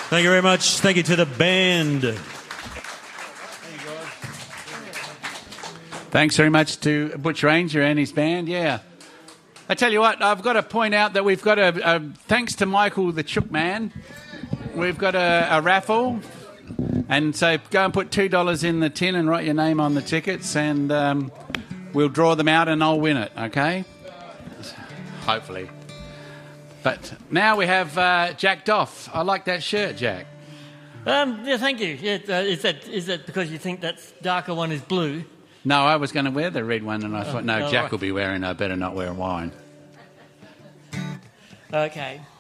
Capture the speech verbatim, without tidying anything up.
Thank you very much. Thank you to the band. Thanks very much to Butch Ranger and his band. Yeah. I tell you what, I've got to point out that we've got a, a thanks to Michael the Chook Man, we've got a, a raffle. And so go and put two dollars in the tin and write your name on the tickets, and um, we'll draw them out and I'll win it, okay? Hopefully. But now we have uh, Jack Doff. I like that shirt, Jack. Um, yeah, thank you. Yeah, uh, is that is that because you think that darker one is blue? No, I was going to wear the red one, and I thought, no, oh, Jack right. will be wearing it. I better not wear wine. Okay.